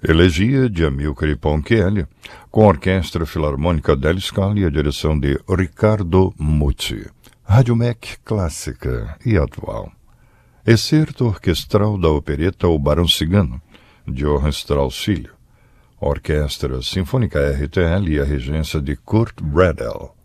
Elegia de Amilcare Ponchielli, com a Orquestra Filarmônica della Scala e a direção de Riccardo Muti. Rádio MEC clássica e atual. Excerto orquestral da opereta O Barão Cigano, de Johann Strauss Filho. Orquestra Sinfônica RTL e a regência de Kurt Bradel.